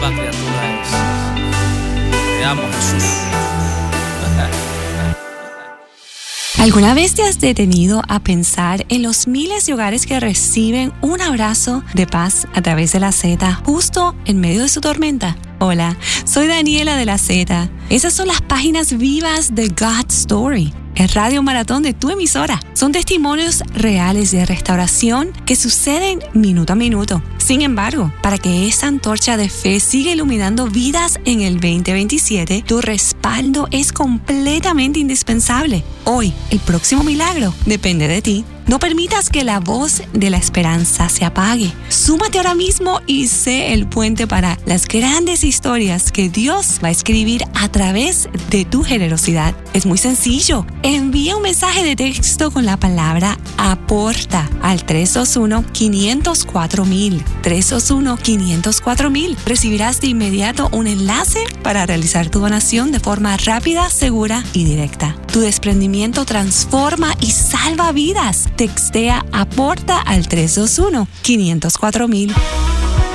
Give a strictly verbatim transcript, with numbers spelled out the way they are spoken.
nueva criatura es. Te amo, Jesús. ¿Alguna vez te has detenido a pensar en los miles de hogares que reciben un abrazo de paz a través de la Z justo en medio de su tormenta? Hola, soy Daniela de la Z. Esas son las páginas vivas de God's Story, el radio maratón de tu emisora. Son testimonios reales de restauración que suceden minuto a minuto. Sin embargo, para que esa antorcha de fe siga iluminando vidas en el veinte veintisiete, tu respaldo es completamente indispensable. Hoy, el próximo milagro depende de ti. No permitas que la voz de la esperanza se apague. Súmate ahora mismo y sé el puente para las grandes historias que Dios va a escribir a través de tu generosidad. Es muy sencillo. Envía un mensaje de texto con la palabra APORTA al tres dos uno, cinco cero cuatro mil. tres dos uno, cinco cero cuatro mil. Recibirás de inmediato un enlace para realizar tu donación de forma rápida, segura y directa. Tu desprendimiento transforma y salva vidas. Textea APORTA al tres dos uno, cinco cero cuatro mil.